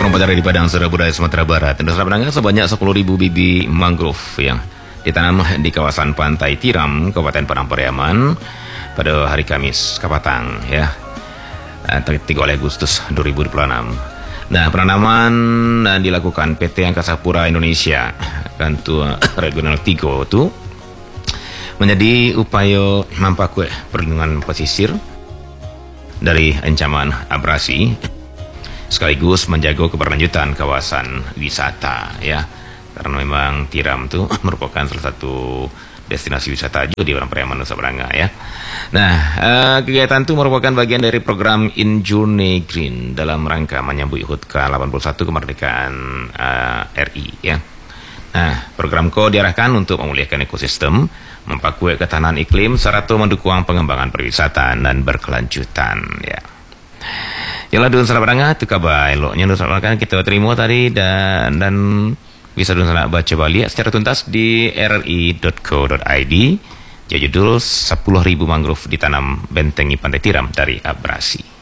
Orang Pacara di Padang, Sera Budaya, Sumatera Barat. Dan sebenarnya sebanyak 10.000 bibit mangrove yang ditanam di kawasan Pantai Tiram, Kabupaten Padang Pariaman pada hari Kamis Kapatang, ya, 3 Agustus 2026. Nah, penanaman dilakukan PT Angkasa Pura Indonesia Kantor Regional 3 itu menjadi upaya memperkuat perlindungan pesisir dari ancaman abrasi sekaligus menjaga keberlanjutan kawasan wisata, ya, karena memang Tiram itu merupakan salah satu destinasi wisata juga di Padang Pariaman Nusa Tenggara, ya. Nah, kegiatan itu merupakan bagian dari program Injourney Green dalam rangka menyambut HUT ke-81 kemerdekaan RI, ya. Nah, program diarahkan untuk memulihkan ekosistem, memperkuat ketahanan iklim, serta mendukung pengembangan pariwisata dan berkelanjutan, ya. Yalah dun salah barangnya itu kabar eloknya dun salah barangnya kita terima tadi dan bisa dun salah baca balik secara tuntas di rri.co.id. Judul 10.000 mangrove ditanam bentengi Pantai Tiram dari abrasi.